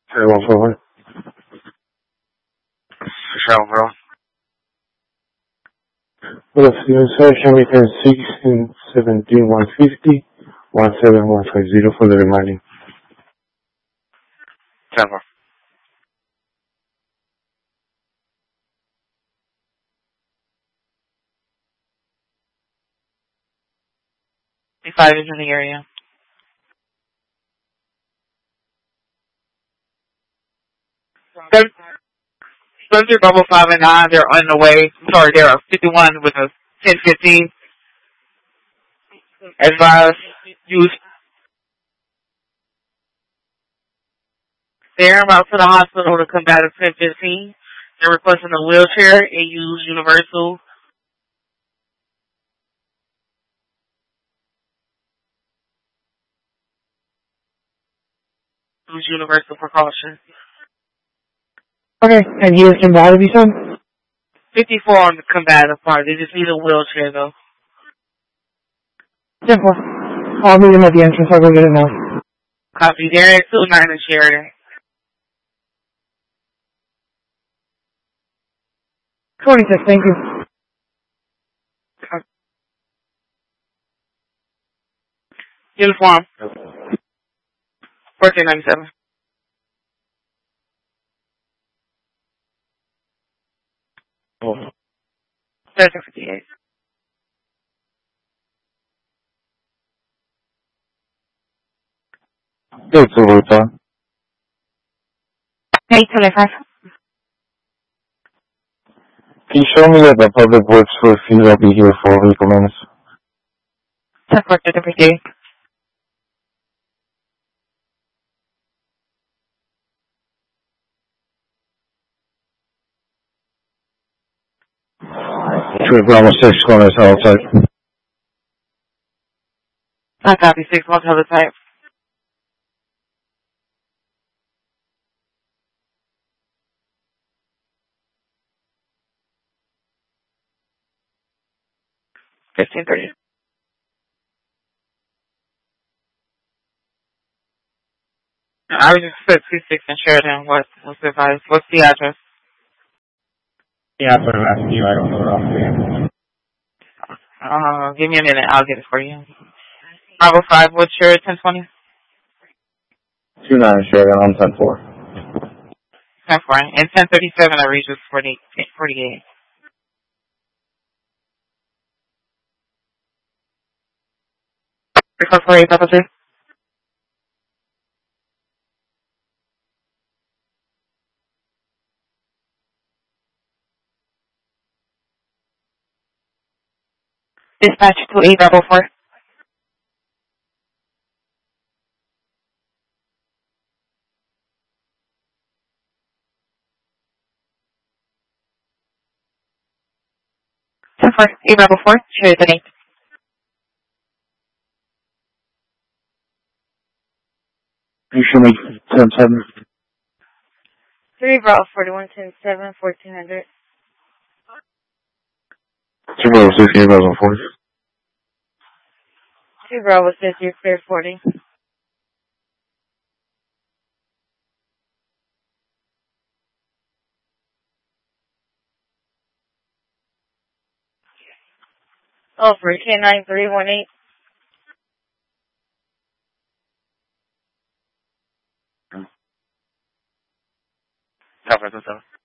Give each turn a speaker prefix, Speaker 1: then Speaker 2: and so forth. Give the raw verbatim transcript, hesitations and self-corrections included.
Speaker 1: Seven four. Seven four. Well, fuel session within sixteen seventeen one fifty one seven one five zero for the remaining. Seven.
Speaker 2: Five is in the area. Seven through bubble five and nine, they're on the way. Sorry, they're fifty-one with a ten fifteen. Advise use. They're about to the hospital to come back at ten fifteen. They're requesting a wheelchair and use universal. Use universal precaution.
Speaker 3: Okay, and he is combative, you said?
Speaker 2: fifty-four on the combative part. They just need a wheelchair, though.
Speaker 3: Simple. I'll meet him at the entrance. I'll go get it now.
Speaker 2: Copy. They're at two nine in Sheridan.
Speaker 3: twenty-six, thank you.
Speaker 2: Copy. Uniform. fourteen ninety-seven.
Speaker 1: Oh.
Speaker 2: thirteen fifty-eight.
Speaker 1: It's overtime.
Speaker 2: eight twenty-five.
Speaker 1: Can you show me that the public works for a few? I'll be here for vehicle minutes.
Speaker 2: ten fourteen fifty-eight.
Speaker 1: Trip Bravo six corners outside.
Speaker 2: I copy. six one teletype. fifteen thirty. I was just said two six in Sheridan. What, what's the advice? What's the address?
Speaker 4: Yeah, that's what I'm asking you. I don't know it off the hand.
Speaker 2: Uh, give me a minute. I'll get it for you. Bravo five, what's your ten twenty?
Speaker 1: Two nine Sheridan on ten four.
Speaker 2: ten four. And ten thirty-seven, I reached forty, forty-eight. Request for eight, double two. Dispatch to eight double four. ten four, eight double four, Sheridan eight.
Speaker 1: You show me ten seven.
Speaker 5: three Bravo forty-one ten seven fourteen hundred.
Speaker 1: Two Bravo six eight thousand four.
Speaker 5: two Bravo says you're clear forty. Oh, for K nine three one eight.
Speaker 1: Copy, that's all.